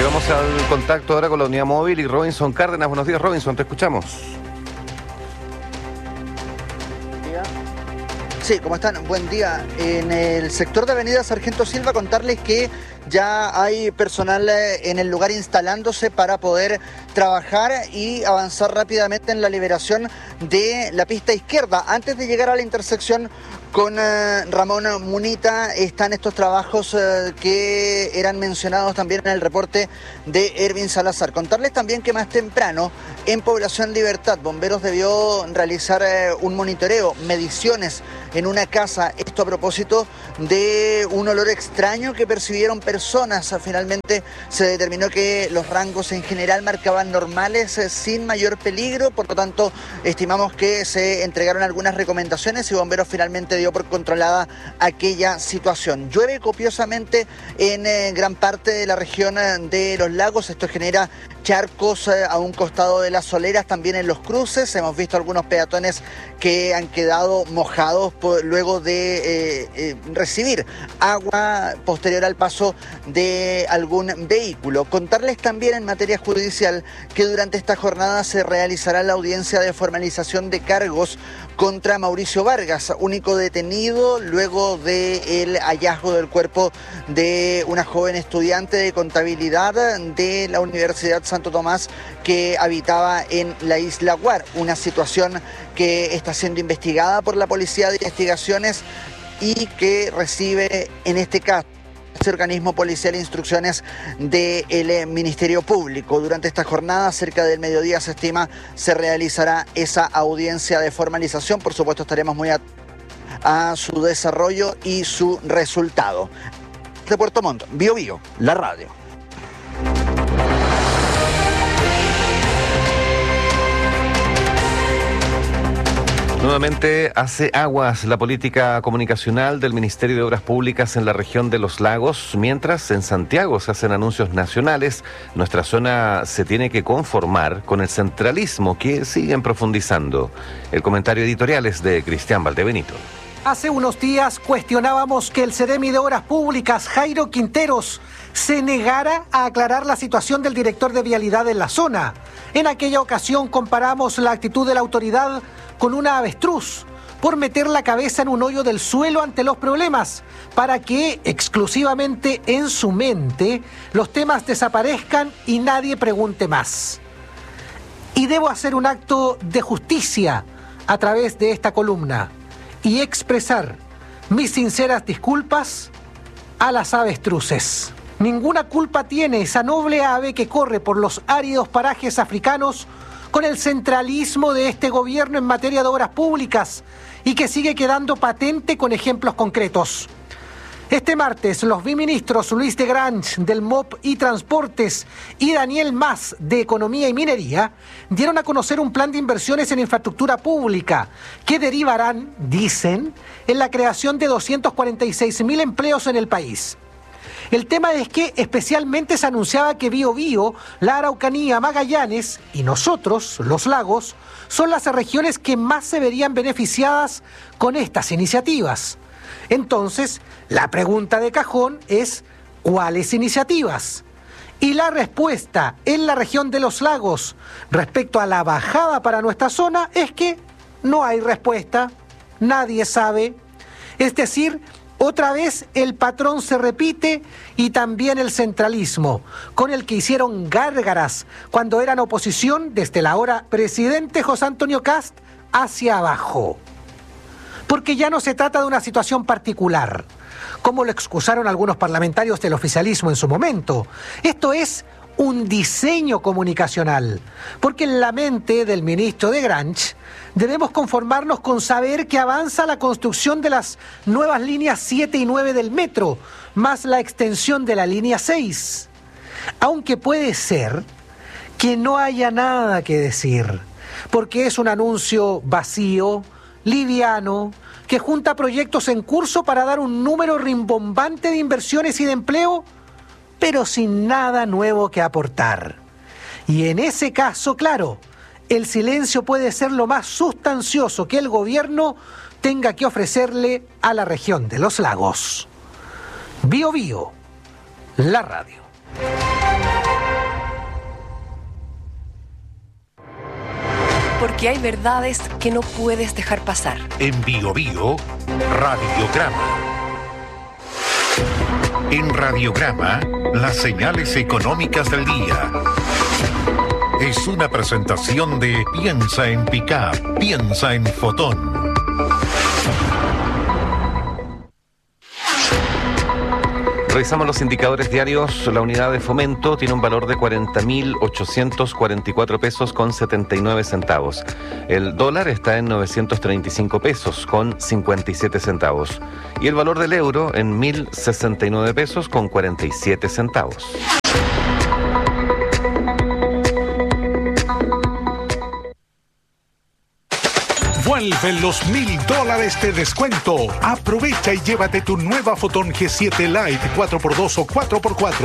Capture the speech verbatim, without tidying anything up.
vamos al contacto ahora con la unidad móvil y Robinson Cárdenas. Buenos días, Robinson, te escuchamos. Sí, ¿cómo están? Buen día. En el sector de Avenida Sargento Silva, contarles que ya hay personal en el lugar instalándose para poder trabajar y avanzar rápidamente en la liberación de la pista izquierda. Antes de llegar a la intersección con eh, Ramón Munita están estos trabajos eh, que eran mencionados también en el reporte de Ervin Salazar. Contarles también que más temprano en Población Libertad, Bomberos debió realizar eh, un monitoreo, mediciones en una casa, esto a propósito de un olor extraño que percibieron personas. Finalmente se determinó que los rangos en general marcaban normales, eh, sin mayor peligro, por lo tanto estimamos que se entregaron algunas recomendaciones y Bomberos finalmente dio por controlada aquella situación. Llueve copiosamente en eh, gran parte de la región eh, de los lagos, esto genera charcos eh, a un costado de las soleras, también en los cruces. Hemos visto algunos peatones que han quedado mojados por, luego de eh, eh, recibir agua posterior al paso de algún vehículo. Contarles también en materia judicial que durante esta jornada se realizará la audiencia de formalización de cargos contra Mauricio Vargas, único detenido luego del hallazgo del cuerpo de una joven estudiante de contabilidad de la Universidad Santo Tomás que habitaba en la isla Guar, una situación que está siendo investigada por la Policía de Investigaciones y que recibe en este caso este organismo policial instrucciones del Ministerio Público. Durante esta jornada, cerca del mediodía, se estima, se realizará esa audiencia de formalización. Por supuesto, estaremos muy atentos a su desarrollo y su resultado. De Puerto Montt, Bio Bio, la radio. Nuevamente hace aguas la política comunicacional del Ministerio de Obras Públicas en la región de Los Lagos, mientras en Santiago se hacen anuncios nacionales. Nuestra zona se tiene que conformar con el centralismo que siguen profundizando. El comentario editorial es de Cristian Valdebenito. Hace unos días cuestionábamos que el Seremi de Obras Públicas, Jairo Quinteros, se negara a aclarar la situación del director de vialidad en la zona. En aquella ocasión comparamos la actitud de la autoridad con una avestruz por meter la cabeza en un hoyo del suelo ante los problemas, para que exclusivamente en su mente los temas desaparezcan y nadie pregunte más. Y debo hacer un acto de justicia a través de esta columna y expresar mis sinceras disculpas a las avestruces. Ninguna culpa tiene esa noble ave que corre por los áridos parajes africanos con el centralismo de este gobierno en materia de obras públicas y que sigue quedando patente con ejemplos concretos. Este martes, los biministros Luis de Grange del M O P y Transportes y Daniel Mas de Economía y Minería dieron a conocer un plan de inversiones en infraestructura pública que derivarán, dicen, en la creación de doscientos cuarenta y seis mil empleos en el país. El tema es que especialmente se anunciaba que Bio Bio, la Araucanía, Magallanes y nosotros, los lagos, son las regiones que más se verían beneficiadas con estas iniciativas. Entonces, la pregunta de cajón es, ¿cuáles iniciativas? Y la respuesta en la región de los lagos respecto a la bajada para nuestra zona es que no hay respuesta, nadie sabe. Es decir, otra vez el patrón se repite y también el centralismo, con el que hicieron gárgaras cuando eran oposición desde el ahora presidente José Antonio Kast hacia abajo. Porque ya no se trata de una situación particular, como lo excusaron algunos parlamentarios del oficialismo en su momento. Esto es un diseño comunicacional, porque en la mente del ministro de Grange debemos conformarnos con saber que avanza la construcción de las nuevas líneas siete y nueve del metro, más la extensión de la línea seis. Aunque puede ser que no haya nada que decir, porque es un anuncio vacío, liviano, que junta proyectos en curso para dar un número rimbombante de inversiones y de empleo, pero sin nada nuevo que aportar. Y en ese caso, claro, el silencio puede ser lo más sustancioso que el gobierno tenga que ofrecerle a la región de los lagos. Bio Bio, la radio. Porque hay verdades que no puedes dejar pasar. En Bio Bio, Radiograma. En Radiograma, las señales económicas del día. Es una presentación de Piensa en Pickup, piensa en Fotón. Revisamos los indicadores diarios. La unidad de fomento tiene un valor de cuarenta mil ochocientos cuarenta y cuatro pesos con setenta y nueve centavos. El dólar está en novecientos treinta y cinco pesos con cincuenta y siete centavos. Y el valor del euro en mil sesenta y nueve pesos con cuarenta y siete centavos. Vuelven los mil dólares de descuento. Aprovecha y llévate tu nueva Fotón G siete Lite cuatro por dos o cuatro por cuatro